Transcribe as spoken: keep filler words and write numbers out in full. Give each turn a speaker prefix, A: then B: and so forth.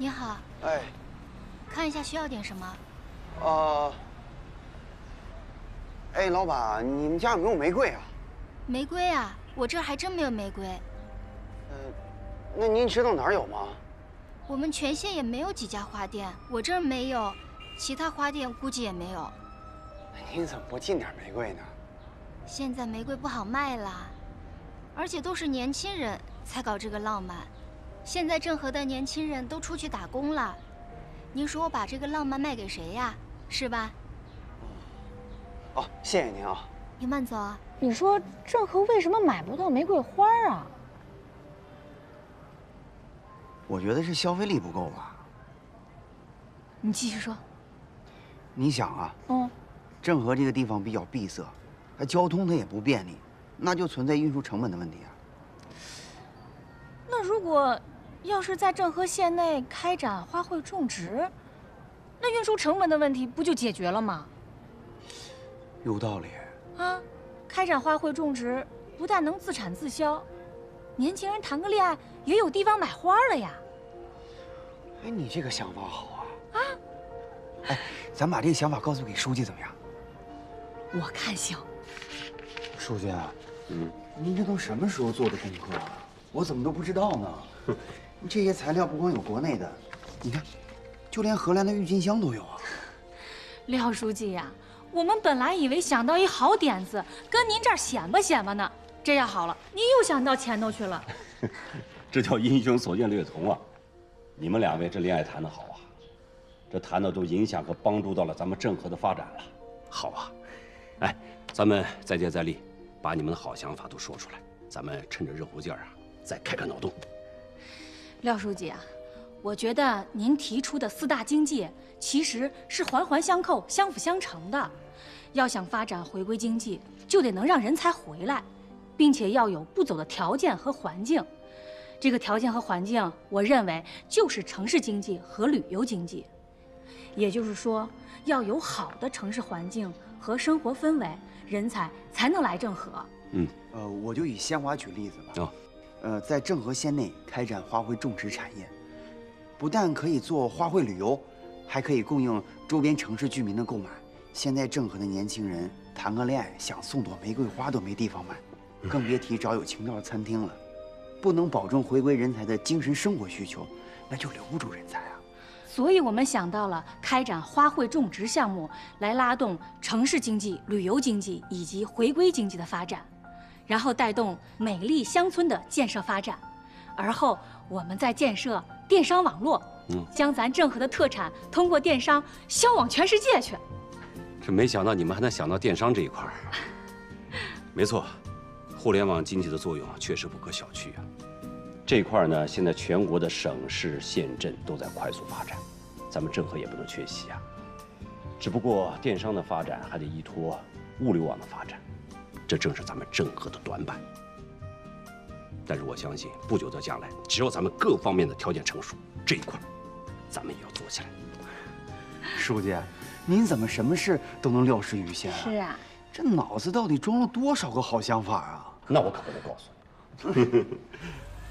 A: 你好。
B: 哎。
A: 看一下需要点什么？
B: 呃。哎，老板，你们家有没有玫瑰啊？
A: 玫瑰啊，我这儿还真没有玫瑰。
B: 呃，那您知道哪儿有吗？
A: 我们全县也没有几家花店，我这儿没有，其他花店估计也没有。
B: 您怎么不进点玫瑰呢？
A: 现在玫瑰不好卖了，而且都是年轻人才搞这个浪漫。现在郑和的年轻人都出去打工了，您说我把这个浪漫卖给谁呀？是吧？
B: 哦，谢谢您啊。
A: 你慢走啊。
C: 你说郑和为什么买不到玫瑰花啊？
B: 我觉得是消费力不够吧。
C: 你继续说。
B: 你想啊，
C: 嗯，
B: 郑和这个地方比较闭塞，它交通它也不便利，那就存在运输成本的问题啊。
C: 那如果要是在郑和县内开展花卉种植，那运输成本的问题不就解决了吗？
B: 有道理。
C: 啊，开展花卉种植不但能自产自销，年轻人谈个恋爱也有地方买花了呀。
B: 哎，你这个想法好啊！啊，哎，咱把这个想法告诉给书记怎么样？
C: 我看行。
B: 书记，嗯，您这都什么时候做的功课啊？我怎么都不知道呢？这些材料不光有国内的，你看，就连荷兰的郁金香都有啊。
C: 廖书记呀、啊，我们本来以为想到一好点子，跟您这儿显摆显摆呢。这下好了，您又想到前头去了。
D: 这叫英雄所见略同啊！你们两位这恋爱谈得好啊，这谈的都影响和帮助到了咱们郑和的发展了。好啊，哎，咱们再接再厉，把你们的好想法都说出来。咱们趁着热乎劲儿啊，再开开脑洞。
C: 廖书记啊，我觉得您提出的四大经济其实是环环相扣、相辅相成的。要想发展回归经济，就得能让人才回来，并且要有不走的条件和环境。这个条件和环境，我认为就是城市经济和旅游经济。也就是说，要有好的城市环境和生活氛围，人才才能来郑和。
D: 嗯，
B: 呃，我就以鲜花举例子吧。
D: 哦，
B: 呃，在郑和县内开展花卉种植产业，不但可以做花卉旅游，还可以供应周边城市居民的购买。现在郑和的年轻人谈个恋爱，想送朵玫瑰花都没地方买，更别提找有情调的餐厅了。不能保证回归人才的精神生活需求，那就留不住人才啊。
C: 所以我们想到了开展花卉种植项目，来拉动城市经济、旅游经济以及回归经济的发展，然后带动美丽乡村的建设发展，而后我们再建设电商网络，嗯，将咱郑和的特产通过电商销往全世界去。
D: 这没想到你们还能想到电商这一块儿。没错，互联网经济的作用确实不可小觑啊。这一块呢，现在全国的省市县镇都在快速发展，咱们郑和也不能缺席啊。只不过电商的发展还得依托物流网的发展，这正是咱们郑和的短板。但是我相信，不久的将来，只要咱们各方面的条件成熟，这一块咱们也要做起来。
B: 书记，您怎么什么事都能料事于先啊？
C: 是啊，
B: 这脑子到底装了多少个好想法啊？
D: 那我可不能告诉你。